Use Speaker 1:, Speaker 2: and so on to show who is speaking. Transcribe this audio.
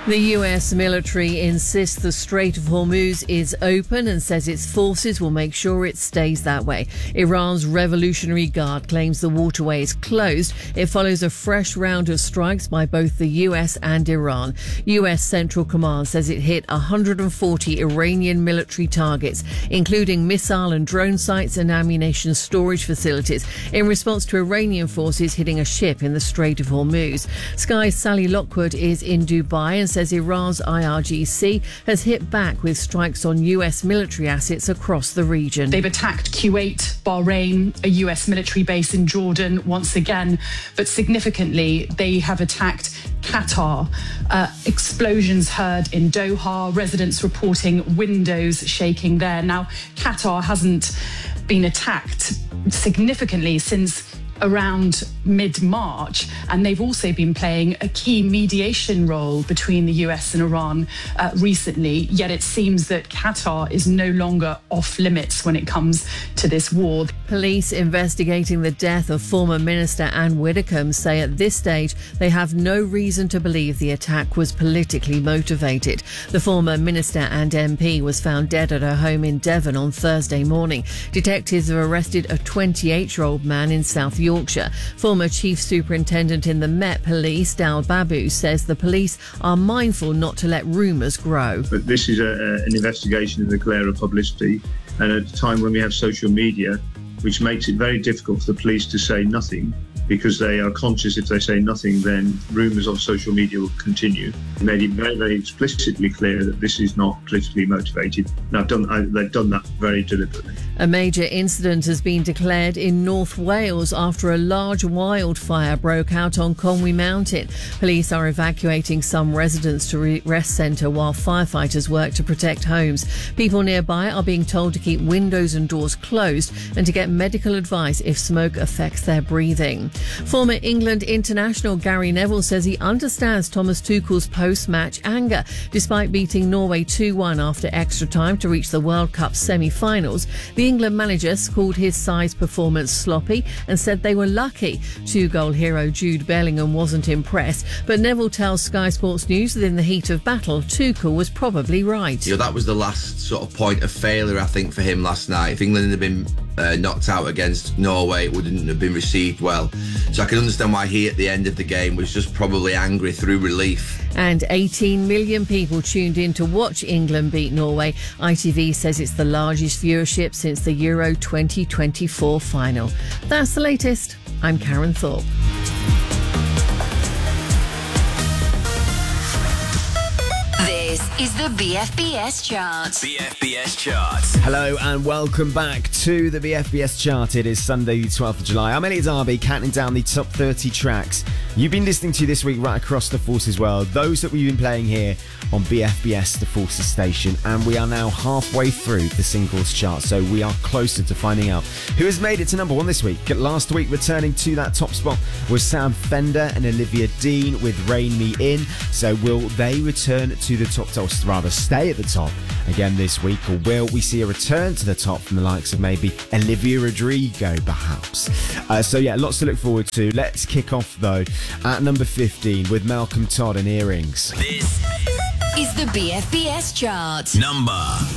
Speaker 1: The US military insists the Strait of Hormuz is open and says its forces will make sure it stays that way. Iran's Revolutionary Guard claims the waterway is closed. It follows a fresh round of strikes by both the US and Iran. US Central Command says it hit 140 Iranian military targets, including missile and drone sites and ammunition storage facilities, in response to Iranian forces hitting a ship in the Strait of Hormuz. Sky's Sally Lockwood is in Dubai and says Iran's IRGC has hit back with strikes on US military assets across the region.
Speaker 2: They've attacked Kuwait, Bahrain, a US military base in Jordan once again, but significantly they have attacked Qatar. Explosions heard in Doha, residents reporting windows shaking there. Now, Qatar hasn't been attacked significantly since around mid-March, and they've also been playing a key mediation role between the US and Iran recently, yet it seems that Qatar is no longer off limits when it comes to this war.
Speaker 1: Police investigating the death of former Minister Anne Widdecombe say at this stage they have no reason to believe the attack was politically motivated. The former minister and MP was found dead at her home in Devon on Thursday morning. Detectives have arrested a 28-year-old man in South Yorkshire. Former Chief Superintendent in the Met Police, Dal Babu, says the police are mindful not to let rumours grow.
Speaker 3: But this is an investigation in the glare of publicity, and at a time when we have social media, which makes it very difficult for the police to say nothing, because they are conscious if they say nothing, then rumours on social media will continue. They made it very, very explicitly clear that this is not politically motivated. And they've done that very deliberately.
Speaker 1: A major incident has been declared in North Wales after a large wildfire broke out on Conwy Mountain. Police are evacuating some residents to a rest centre while firefighters work to protect homes. People nearby are being told to keep windows and doors closed and to get medical advice if smoke affects their breathing. Former England international Gary Neville says he understands Thomas Tuchel's post-match anger. Despite beating Norway 2-1 after extra time to reach the World Cup semi-finals, the England manager called his side's performance sloppy and said they were lucky. Two-goal hero Jude Bellingham wasn't impressed, but Neville tells Sky Sports News that in the heat of battle, Tuchel was probably right.
Speaker 4: That was the last sort of point of failure, I think, for him last night. If England had been knocked out against Norway, it wouldn't have been received well. So I can understand why he, at the end of the game, was just probably angry through relief.
Speaker 1: And 18 million people tuned in to watch England beat Norway. ITV says it's the largest viewership since the Euro 2024 final. That's the latest. I'm Karen Thorpe.
Speaker 5: This is the BFBS Chart.
Speaker 6: BFBS Chart.
Speaker 7: Hello and welcome back to the BFBS Chart. It is Sunday the 12th of July. I'm Elliot Darby, counting down the top 30 tracks you've been listening to this week right across the Forces world. Those that we've been playing here on BFBS, the Forces station. And we are now halfway through the singles chart, so we are closer to finding out who has made it to number one this week. Last week, returning to that top spot was Sam Fender and Olivia Dean with Rain Me In. So will they return to the top, or rather stay at the top again this week, or will we see a return to the top from the likes of maybe Olivia Rodrigo perhaps? So yeah, lots to look forward to. Let's kick off though at number 15 with Malcolm Todd and Earrings.
Speaker 6: This
Speaker 5: is the BFBS Chart.
Speaker 6: number